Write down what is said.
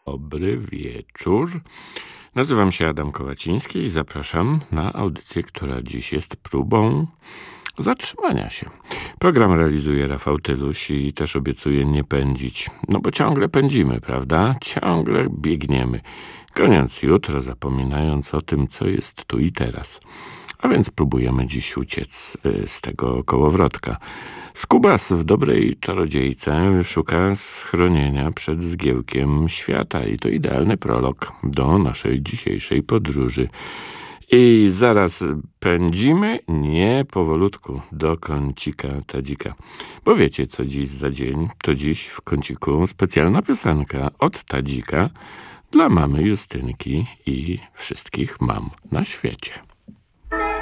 Dobry wieczór. Nazywam się Adam Kołaciński i zapraszam na audycję, która dziś jest próbą zatrzymania się. Program realizuje Rafał Tyluś i też obiecuje nie pędzić. No bo ciągle pędzimy, prawda? Ciągle biegniemy, goniąc jutro, zapominając o tym, co jest tu i teraz. A więc próbujemy dziś uciec z tego kołowrotka. Skubas w Dobrej Czarodziejce szuka schronienia przed zgiełkiem świata i to idealny prolog do naszej dzisiejszej podróży. I zaraz pędzimy, nie powolutku, do kącika Tadzika. Bo wiecie, co dziś za dzień? To dziś w kąciku specjalna piosenka od Tadzika dla mamy Justynki i wszystkich mam na świecie.